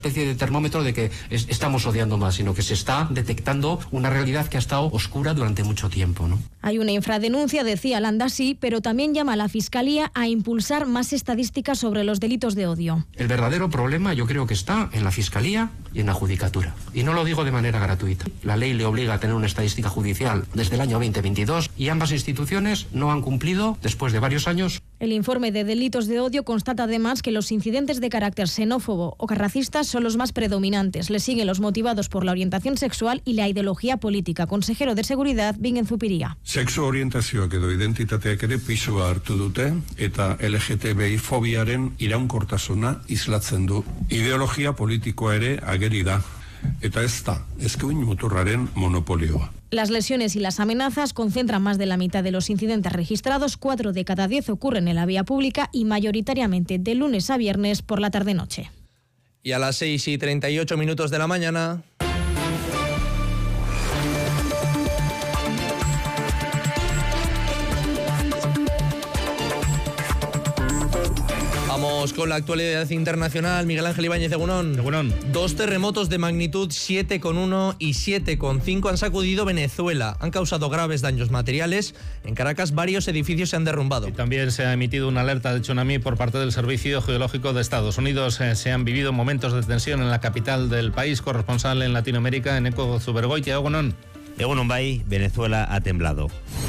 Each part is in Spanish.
especie de termómetro de que estamos odiando más, sino que se está detectando una realidad que ha estado oscura durante mucho tiempo, ¿no? Hay una infradenuncia, decía Landasi, pero también llama a la Fiscalía a impulsar más estadísticas sobre los delitos de odio. El verdadero problema yo creo que está en la Fiscalía y en la Judicatura. Y no lo digo de manera gratuita. La ley le obliga a tener una estadística judicial desde el año 2022 y ambas instituciones no han cumplido después de varios años. El informe de delitos de odio constata además que los incidentes de carácter xenófobo o racistas son los más predominantes. Le siguen los motivados por la orientación sexual y la ideología política. Consejero de Seguridad, Bingen Zupiria. Sexu orientazioak edo identitateak ere pisua hartu dute eta LGTBI fobiaren iraunkortasuna islatzen du. Ideologia politikoa ere ageri da eta ez da eskuin muturraren monopolioa. Las lesiones y las amenazas concentran más de la mitad de los incidentes registrados. 4 de cada 10 ocurren en la vía pública y mayoritariamente de lunes a viernes por la tarde-noche. Y a las 6:38 de la mañana... Vamos con la actualidad internacional. Miguel Ángel Ibáñez, egunon. Egunon. 2 terremotos de magnitud 7,1 y 7,5 han sacudido Venezuela. Han causado graves daños materiales. En Caracas varios edificios se han derrumbado. Y también se ha emitido una alerta de tsunami por parte del Servicio Geológico de Estados Unidos. Se han vivido momentos de tensión en la capital del país. Corresponsal en Latinoamérica, Eneco Zubergoitia, egunon. Egunon Bay, Venezuela ha temblado.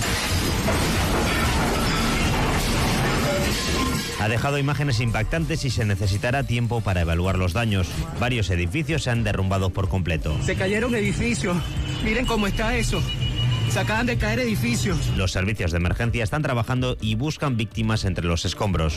Ha dejado imágenes impactantes y se necesitará tiempo para evaluar los daños. Varios edificios se han derrumbado por completo. Se cayeron edificios. Miren cómo está eso. Se acaban de caer edificios. Los servicios de emergencia están trabajando y buscan víctimas entre los escombros.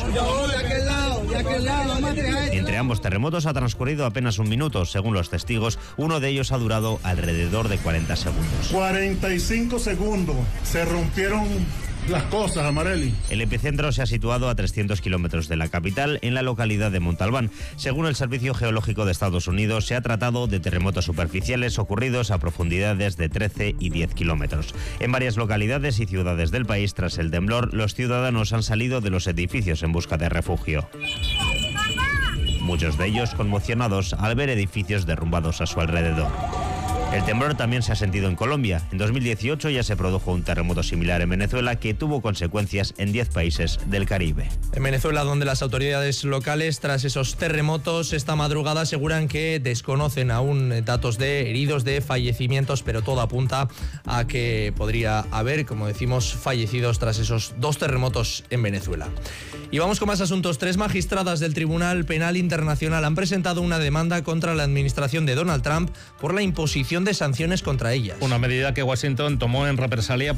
Entre ambos terremotos ha transcurrido apenas un minuto. Según los testigos, uno de ellos ha durado alrededor de 40 segundos. 45 segundos. Se rompieron las cosas, Amarelli. El epicentro se ha situado a 300 kilómetros de la capital, en la localidad de Montalbán. Según el Servicio Geológico de Estados Unidos, se ha tratado de terremotos superficiales ocurridos a profundidades de 13 y 10 kilómetros. En varias localidades y ciudades del país, tras el temblor, los ciudadanos han salido de los edificios en busca de refugio. Muchos de ellos conmocionados al ver edificios derrumbados a su alrededor. El temblor también se ha sentido en Colombia. En 2018 ya se produjo un terremoto similar en Venezuela que tuvo consecuencias en 10 países del Caribe. En Venezuela, donde las autoridades locales, tras esos terremotos, esta madrugada aseguran que desconocen aún datos de heridos, de fallecimientos, pero todo apunta a que podría haber, como decimos, fallecidos tras esos 2 terremotos en Venezuela. Y vamos con más asuntos. 3 magistradas del Tribunal Penal Internacional han presentado una demanda contra la administración de Donald Trump por la imposición de sanciones contra ellas. Una medida que Washington tomó en represalia